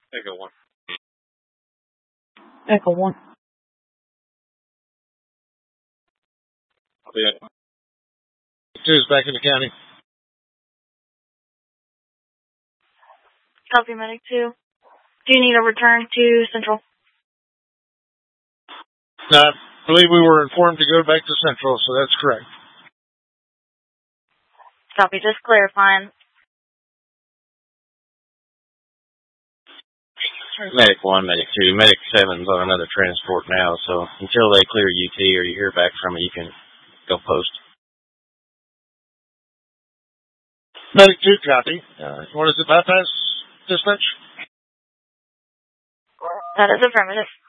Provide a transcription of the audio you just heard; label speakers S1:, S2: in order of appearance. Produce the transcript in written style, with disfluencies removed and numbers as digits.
S1: Echo 1.
S2: Echo 1.
S1: Yeah. 2 is back in the county.
S3: Copy, Medic 2. Do you need a return to Central?
S1: No, I believe we were informed to go back to Central, so that's correct.
S3: Copy, just clarifying.
S4: Medic 1, Medic 2. Medic 7's on another transport now, so until they clear UT or you hear back from it, you can go post.
S1: Medic 2, copy. What is it, bypass dispatch?
S3: That is affirmative.